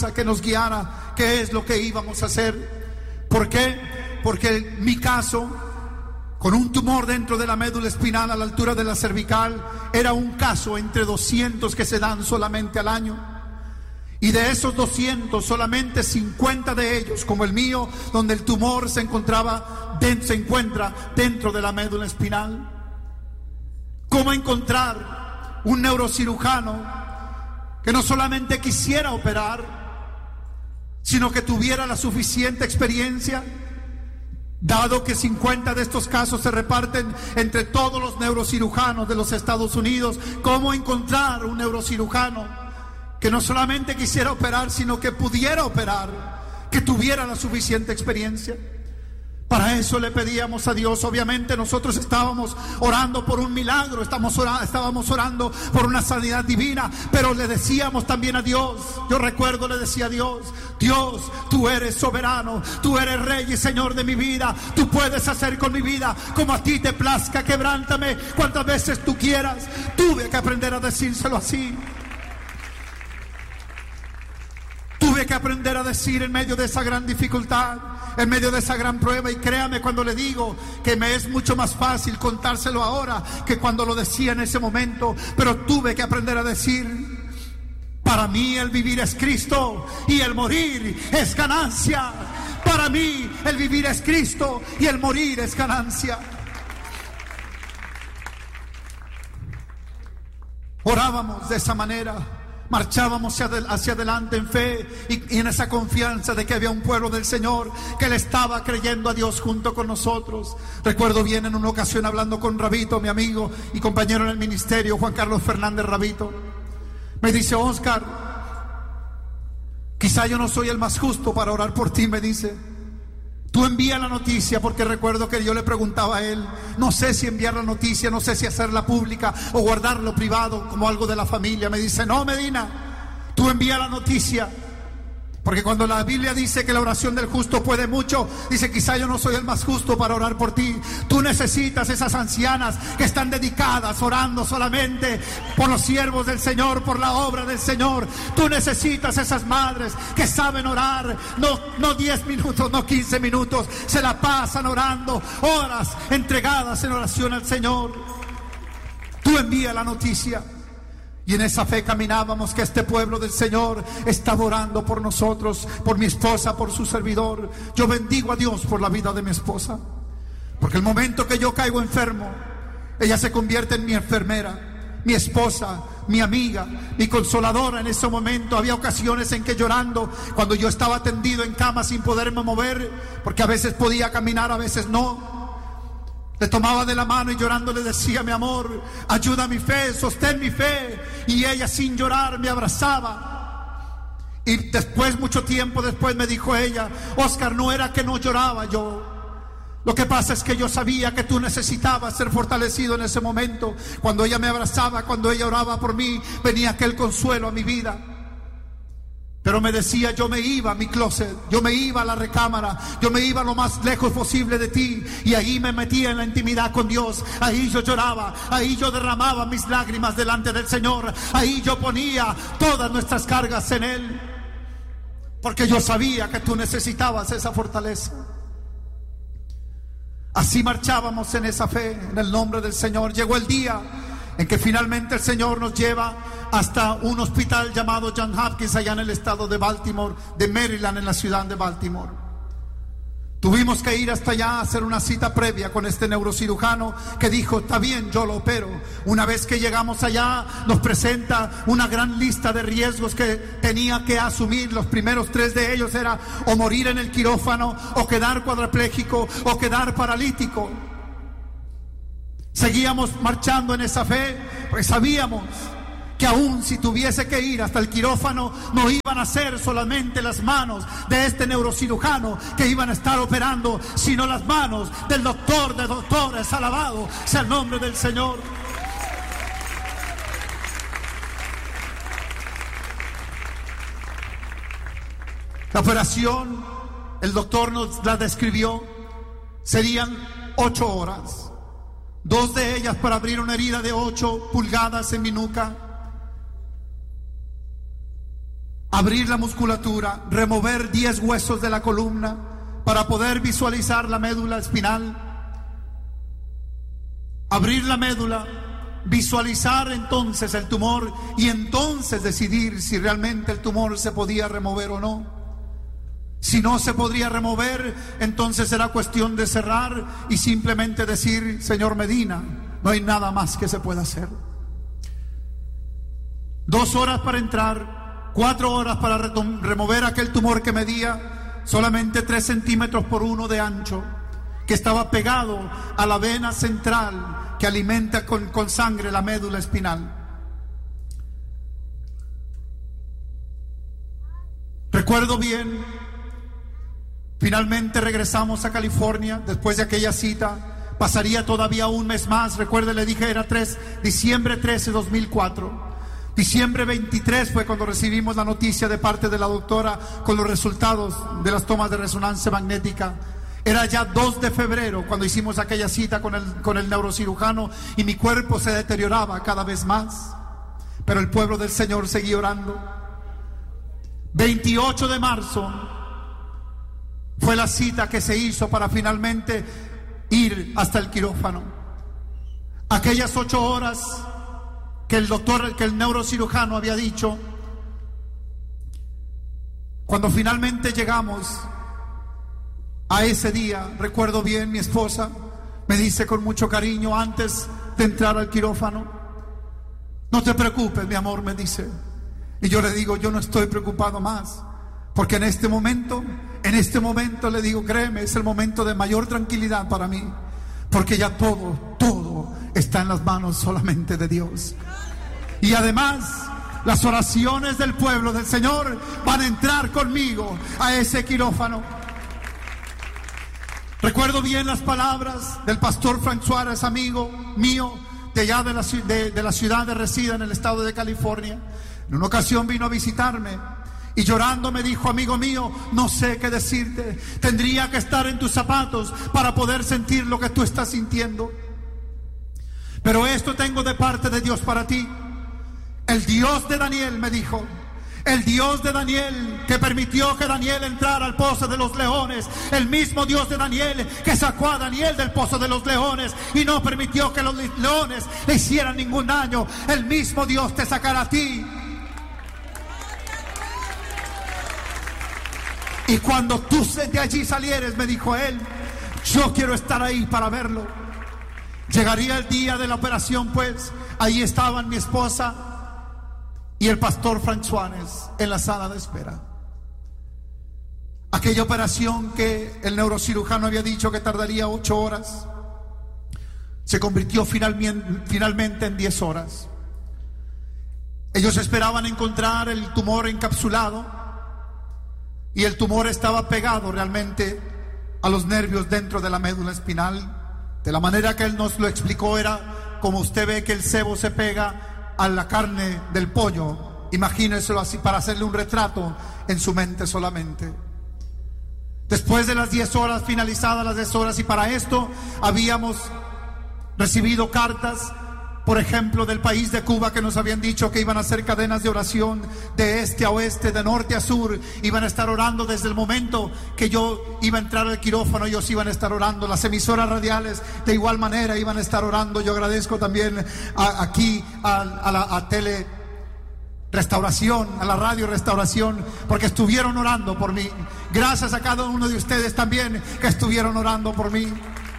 que nos guiara qué es lo que íbamos a hacer. ¿Por qué? Porque mi caso, con un tumor dentro de la médula espinal a la altura de la cervical, era un caso entre 200 que se dan solamente al año. Y de esos 200, solamente 50 de ellos, como el mío, donde el tumor se encuentra dentro de la médula espinal. ¿Cómo encontrar un neurocirujano que no solamente quisiera operar, sino que tuviera la suficiente experiencia? Dado que 50 de estos casos se reparten entre todos los neurocirujanos de los Estados Unidos, ¿cómo encontrar un neurocirujano que no solamente quisiera operar, sino que pudiera operar, que tuviera la suficiente experiencia? Para eso le pedíamos a Dios. Obviamente nosotros estábamos orando por un milagro, estábamos orando por una sanidad divina, pero le decíamos también a Dios, yo recuerdo le decía a Dios, Dios, tú eres soberano, tú eres Rey y Señor de mi vida, tú puedes hacer con mi vida como a ti te plazca, quebrántame cuantas veces tú quieras. Tuve que aprender a decírselo así. Tuve que aprender a decir en medio de esa gran dificultad, en medio de esa gran prueba, y créame cuando le digo que me es mucho más fácil contárselo ahora que cuando lo decía en ese momento, pero tuve que aprender a decir, para mí el vivir es Cristo y el morir es ganancia. Para mí el vivir es Cristo y el morir es ganancia. Orábamos de esa manera. Marchábamos hacia adelante en fe y en esa confianza de que había un pueblo del Señor que le estaba creyendo a Dios junto con nosotros. Recuerdo bien en una ocasión hablando con Rabito, mi amigo y compañero en el ministerio, Juan Carlos Fernández Rabito. Me dice, Oscar, quizá yo no soy el más justo para orar por ti, me dice. Tú envía la noticia, porque recuerdo que yo le preguntaba a él, no sé si enviar la noticia, no sé si hacerla pública o guardarlo privado como algo de la familia. Me dice, no, Medina, tú envía la noticia, porque cuando la Biblia dice que la oración del justo puede mucho, dice, quizá yo no soy el más justo para orar por ti. Tú necesitas esas ancianas que están dedicadas, orando solamente por los siervos del Señor, por la obra del Señor. Tú necesitas esas madres que saben orar, no 10 minutos, no 15 minutos, se la pasan orando, horas entregadas en oración al Señor. Tú envía la noticia. Y en esa fe caminábamos, que este pueblo del Señor estaba orando por nosotros, por mi esposa, por su servidor. Yo bendigo a Dios por la vida de mi esposa, porque el momento que yo caigo enfermo, ella se convierte en mi enfermera, mi esposa, mi amiga, mi consoladora. En ese momento había ocasiones en que llorando, cuando yo estaba tendido en cama sin poderme mover, porque a veces podía caminar, a veces no, le tomaba de la mano y llorando le decía, mi amor, ayuda mi fe, sostén mi fe. Y ella sin llorar me abrazaba. Y después, mucho tiempo después, me dijo ella, Oscar, no era que no lloraba yo. Lo que pasa es que yo sabía que tú necesitabas ser fortalecido en ese momento. Cuando ella me abrazaba, cuando ella oraba por mí, venía aquel consuelo a mi vida. Pero me decía, yo me iba a mi closet, yo me iba a la recámara, yo me iba lo más lejos posible de ti, y ahí me metía en la intimidad con Dios. Ahí yo lloraba, ahí yo derramaba mis lágrimas delante del Señor, ahí yo ponía todas nuestras cargas en Él, porque yo sabía que tú necesitabas esa fortaleza. Así marchábamos en esa fe, en el nombre del Señor. Llegó el día en que finalmente el Señor nos lleva hasta un hospital llamado Johns Hopkins, allá en el estado de Baltimore, de Maryland, en la ciudad de Baltimore. Tuvimos que ir hasta allá a hacer una cita previa con este neurocirujano que dijo, está bien, yo lo opero. Una vez que llegamos allá, nos presenta una gran lista de riesgos que tenía que asumir. Los primeros 3 de ellos era o morir en el quirófano, o quedar cuadrapléjico, o quedar paralítico. Seguíamos marchando en esa fe, porque sabíamos que aún si tuviese que ir hasta el quirófano, no iban a ser solamente las manos de este neurocirujano que iban a estar operando, sino las manos del doctor de doctores. Alabado sea el nombre del Señor. La operación, el doctor nos la describió, serían 8 horas. 2 de ellas para abrir una herida de 8 pulgadas en mi nuca. abrir la musculatura, remover 10 huesos de la columna para poder visualizar la médula espinal, abrir la médula, visualizar entonces el tumor y entonces decidir si realmente el tumor se podía remover o no. Si no se podría remover, entonces será cuestión de cerrar y simplemente decir: señor Medina, no hay nada más que se pueda hacer. 2 horas para entrar, 4 horas para remover aquel tumor que medía solamente 3 centímetros por 1 de ancho, que estaba pegado a la vena central que alimenta con sangre la médula espinal. Recuerdo bien, finalmente regresamos a California después de aquella cita. Pasaría todavía un mes más. Recuerde, le dije, era diciembre 13 de 2004. Diciembre 23 fue cuando recibimos la noticia de parte de la doctora con los resultados de las tomas de resonancia magnética. Era ya 2 de febrero cuando hicimos aquella cita con el neurocirujano y mi cuerpo se deterioraba cada vez más. Pero el pueblo del Señor seguía orando. 28 de marzo fue la cita que se hizo para finalmente ir hasta el quirófano. Aquellas 8 horas que el neurocirujano había dicho. Cuando finalmente llegamos a ese día, recuerdo bien, mi esposa me dice con mucho cariño antes de entrar al quirófano: no te preocupes, mi amor, me dice. Y yo le digo: yo no estoy preocupado más, porque en este momento le digo, créeme, es el momento de mayor tranquilidad para mí, porque ya todo está en las manos solamente de Dios. Y además, las oraciones del pueblo del Señor van a entrar conmigo a ese quirófano. Recuerdo bien las palabras del pastor Frank Suárez, amigo mío, de allá de la ciudad de Reseda, en el estado de California. En una ocasión vino a visitarme y llorando me dijo: amigo mío, no sé qué decirte. Tendría que estar en tus zapatos para poder sentir lo que tú estás sintiendo. Pero esto tengo de parte de Dios para ti. El Dios de Daniel, me dijo, el Dios de Daniel que permitió que Daniel entrara al pozo de los leones, el mismo Dios de Daniel que sacó a Daniel del pozo de los leones y no permitió que los leones le hicieran ningún daño, el mismo Dios te sacará a ti. Y cuando tú de allí salieres, me dijo él, yo quiero estar ahí para verlo. Llegaría el día de la operación, pues ahí estaban mi esposa y el pastor Frank Suárez en la sala de espera. Aquella operación que el neurocirujano había dicho que tardaría 8 horas, se convirtió finalmente en 10 horas. Ellos esperaban encontrar el tumor encapsulado y el tumor estaba pegado realmente a los nervios dentro de la médula espinal. De la manera que él nos lo explicó, era como usted ve que el sebo se pega a la carne del pollo. Imagínenselo así, para hacerle un retrato en su mente solamente. Después de las 10 horas, finalizadas las 10 horas, y para esto habíamos recibido cartas, por ejemplo, del país de Cuba, que nos habían dicho que iban a hacer cadenas de oración de este a oeste, de norte a sur. Iban a estar orando desde el momento que yo iba a entrar al quirófano. Ellos iban a estar orando. Las emisoras radiales de igual manera iban a estar orando. Yo agradezco también aquí a Tele Restauración, a la Radio Restauración, porque estuvieron orando por mí. Gracias a cada uno de ustedes también que estuvieron orando por mí.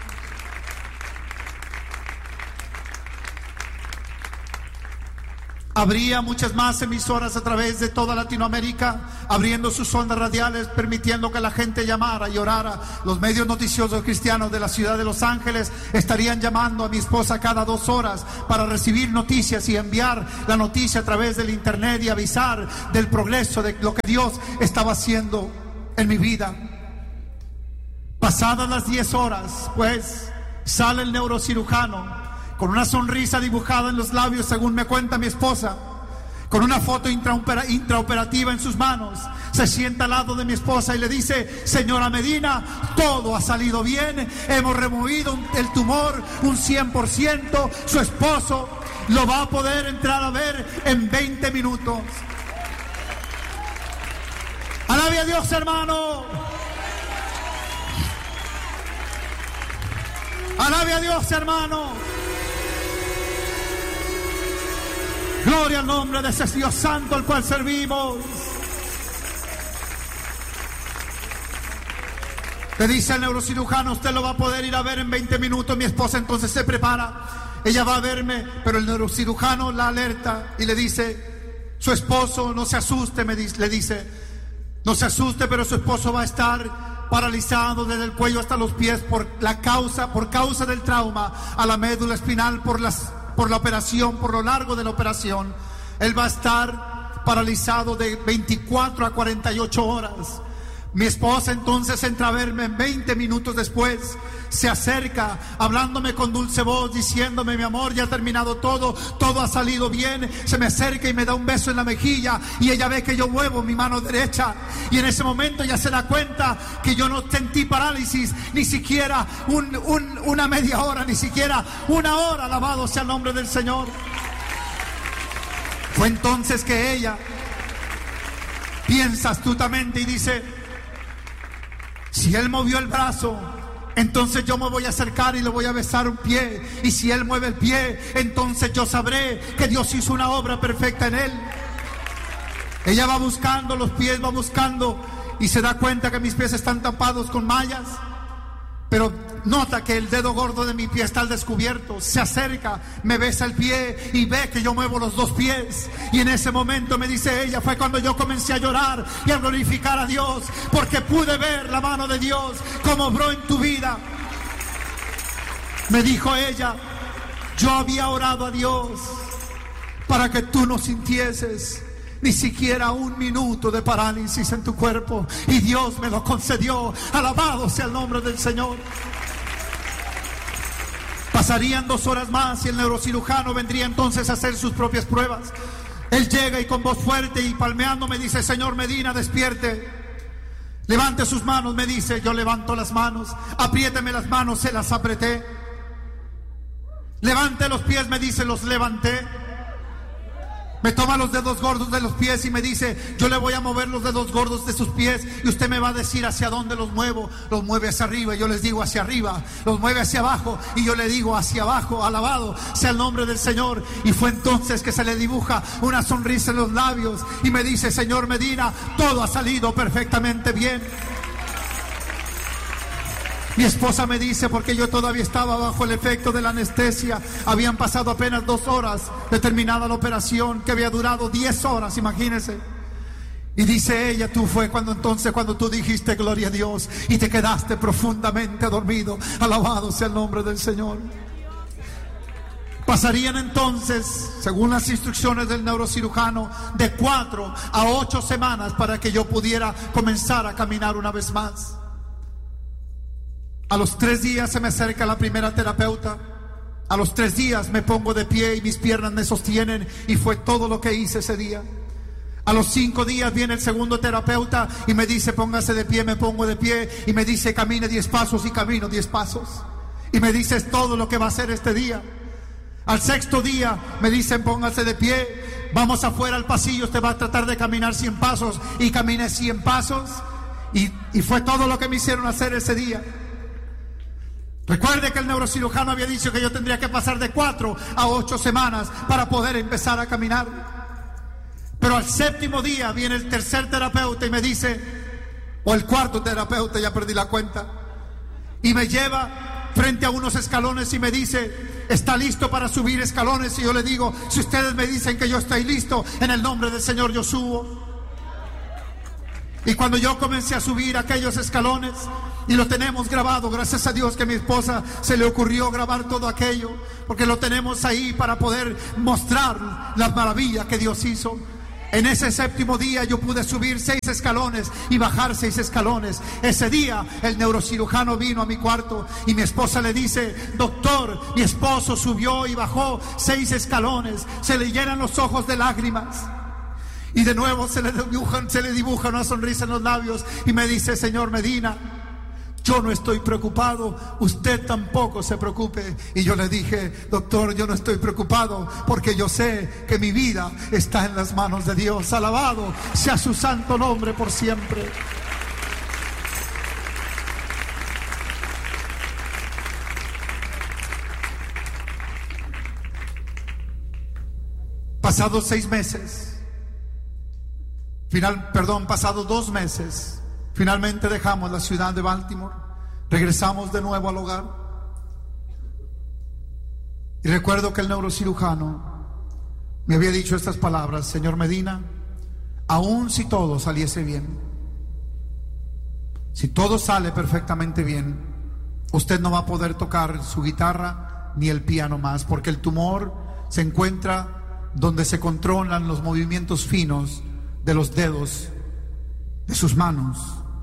Habría muchas más emisoras a través de toda Latinoamérica abriendo sus ondas radiales, permitiendo que la gente llamara y orara. Los medios noticiosos cristianos de la ciudad de Los Ángeles estarían llamando a mi esposa cada 2 horas para recibir noticias y enviar la noticia a través del internet y avisar del progreso de lo que Dios estaba haciendo en mi vida. Pasadas las 10 horas, pues, sale el neurocirujano con una sonrisa dibujada en los labios, según me cuenta mi esposa, con una foto intraoperativa en sus manos. Se sienta al lado de mi esposa y le dice: señora Medina, todo ha salido bien, hemos removido el tumor un 100%, su esposo lo va a poder entrar a ver en 20 minutos. Alabe a Dios, hermano. Alabe a Dios, hermano. Gloria al nombre de ese Dios santo al cual servimos. Le dice el neurocirujano: usted lo va a poder ir a ver en 20 minutos. Mi esposa entonces se prepara. Ella va a verme, pero el neurocirujano la alerta y le dice: su esposo, no se asuste, le dice, no se asuste, pero su esposo va a estar paralizado desde el cuello hasta los pies por causa del trauma a la médula espinal, por la operación, por lo largo de la operación. Él va a estar paralizado de 24 a 48 horas. Mi esposa entonces entra a verme 20 minutos después, se acerca hablándome con dulce voz, diciéndome: mi amor, ya ha terminado todo ha salido bien. Se me acerca y me da un beso en la mejilla, y ella ve que yo muevo mi mano derecha, y en ese momento ya se da cuenta que yo no sentí parálisis, ni siquiera una media hora, ni siquiera una hora. Alabado sea el nombre del Señor. Fue entonces que ella piensa astutamente y dice: si él movió el brazo, entonces yo me voy a acercar y le voy a besar un pie. Y si él mueve el pie, entonces yo sabré que Dios hizo una obra perfecta en él. Ella va buscando los pies, va buscando, y se da cuenta que mis pies están tapados con mallas. Pero nota que el dedo gordo de mi pie está al descubierto. Se acerca, me besa el pie y ve que yo muevo los dos pies. Y en ese momento, me dice ella, fue cuando yo comencé a llorar y a glorificar a Dios, porque pude ver la mano de Dios como obró en tu vida. Me dijo ella: yo había orado a Dios para que tú no sintieses ni siquiera un minuto de parálisis en tu cuerpo, y Dios me lo concedió. Alabado sea el nombre del Señor. Pasarían 2 horas más y el neurocirujano vendría entonces a hacer sus propias pruebas. Él llega y con voz fuerte y palmeando me dice: señor Medina, despierte, levante sus manos. Me dice, yo levanto las manos. Apriéteme las manos, se las apreté. Levante los pies, me dice, los levanté. Me toma los dedos gordos de los pies y me dice: yo le voy a mover los dedos gordos de sus pies y usted me va a decir hacia dónde los muevo. Los mueve hacia arriba y yo les digo hacia arriba. Los mueve hacia abajo y yo le digo hacia abajo. Alabado sea el nombre del Señor. Y fue entonces que se le dibuja una sonrisa en los labios y me dice: señor Medina, todo ha salido perfectamente bien. Mi esposa me dice, porque yo todavía estaba bajo el efecto de la anestesia, habían pasado apenas 2 horas de terminada la operación, que había durado 10 horas, imagínense. Y dice ella: fue cuando tú dijiste gloria a Dios y te quedaste profundamente dormido. Alabado sea el nombre del Señor. Pasarían entonces, según las instrucciones del neurocirujano, de 4 a 8 semanas para que yo pudiera comenzar a caminar una vez más. A los 3 días se me acerca la primera terapeuta. A los 3 días me pongo de pie y mis piernas me sostienen, y fue todo lo que hice ese día. A los 5 días viene el segundo terapeuta y me dice: póngase de pie. Me pongo de pie y me dice: camine 10 pasos, y camino 10 pasos. Y me dice: es todo lo que va a hacer este día. Al 6º día me dicen: póngase de pie, vamos afuera al pasillo, usted va a tratar de caminar 100 pasos. Y caminé 100 pasos y fue todo lo que me hicieron hacer ese día. Recuerde que el neurocirujano había dicho que yo tendría que pasar de 4 a 8 semanas para poder empezar a caminar. Pero al 7º día viene el tercer terapeuta y me dice, o el 4º terapeuta, ya perdí la cuenta, y me lleva frente a unos escalones y me dice: ¿está listo para subir escalones? Y yo le digo: si ustedes me dicen que yo estoy listo, en el nombre del Señor yo subo. Y cuando yo comencé a subir aquellos escalones, y lo tenemos grabado, gracias a Dios que a mi esposa se le ocurrió grabar todo aquello, porque lo tenemos ahí para poder mostrar las maravillas que Dios hizo. En ese 7º día yo pude subir 6 escalones y bajar 6 escalones. Ese día el neurocirujano vino a mi cuarto y mi esposa le dice: doctor, mi esposo subió y bajó 6 escalones. Se le llenan los ojos de lágrimas. Y de nuevo se le dibuja una sonrisa en los labios y me dice: señor Medina, Yo no estoy preocupado, usted tampoco se preocupe. Y yo le dije: doctor, yo no estoy preocupado porque yo sé que mi vida está en las manos de Dios. Alabado sea su santo nombre por siempre. Pasados 6 meses, pasados 2 meses, finalmente dejamos la ciudad de Baltimore, regresamos de nuevo al hogar. Y recuerdo que el neurocirujano me había dicho estas palabras: señor Medina, aun si todo saliese bien, si todo sale perfectamente bien, usted no va a poder tocar su guitarra ni el piano más, porque el tumor se encuentra donde se controlan los movimientos finos de los dedos de sus manos.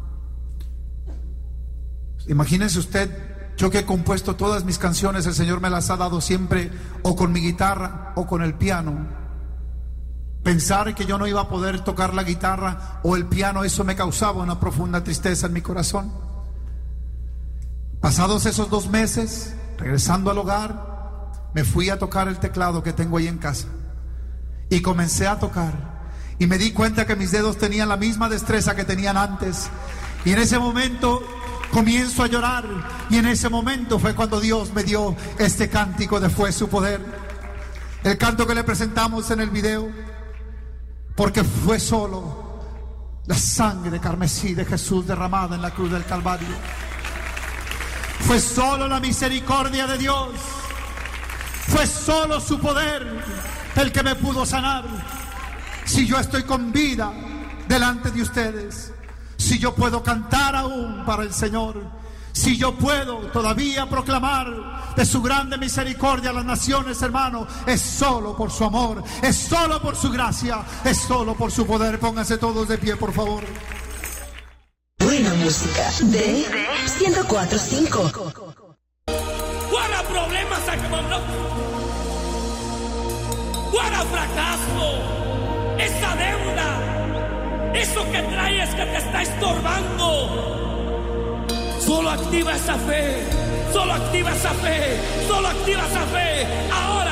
Imagínese usted, yo que he compuesto todas mis canciones, el Señor me las ha dado siempre o con mi guitarra o con el piano. Pensar que yo no iba a poder tocar la guitarra o el piano, eso me causaba una profunda tristeza en mi corazón. Pasados esos 2 meses, regresando al hogar, me fui a tocar el teclado que tengo ahí en casa. Y comencé a tocar, y me di cuenta que mis dedos tenían la misma destreza que tenían antes. Y en ese momento comienzo a llorar, y en ese momento fue cuando Dios me dio este cántico de Fue su poder, el canto que le presentamos en el video, porque fue solo la sangre carmesí de Jesús derramada en la cruz del Calvario, fue solo la misericordia de Dios, fue solo su poder el que me pudo sanar. Si yo estoy con vida delante de ustedes, si yo puedo cantar aún para el Señor, si yo puedo todavía proclamar de su grande misericordia a las naciones, hermano, es solo por su amor, es solo por su gracia, es solo por su poder. Pónganse todos de pie, por favor. Buena música de 104.5. Guarda problemas, guarda fracaso, esa deuda, eso que traes que te está estorbando. Solo activa esa fe, solo activa esa fe, solo activa esa fe. Ahora